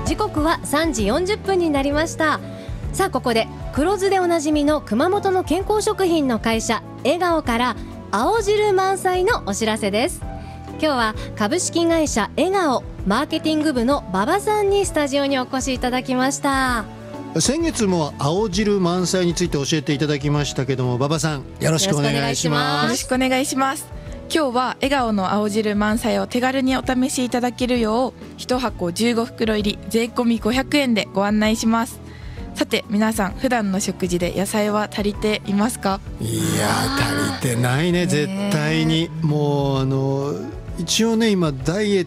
時刻は3時40分になりました。さあここで黒酢でおなじみの熊本の健康食品の会社笑顔から青汁満載のお知らせです。今日は株式会社笑顔マーケティング部の馬場さんにスタジオにお越しいただきました。 先月も青汁満載について教えていただきましたけども、馬場さんよろしくお願いします。 よろしくお願いします。今日は笑顔の青汁満載を手軽にお試しいただけるよう1箱15袋入り税込み500円でご案内します。さて皆さん、普段の食事で野菜は足りていますか？ いや足りてないね、絶対に。もう一応ね、今ダイエッ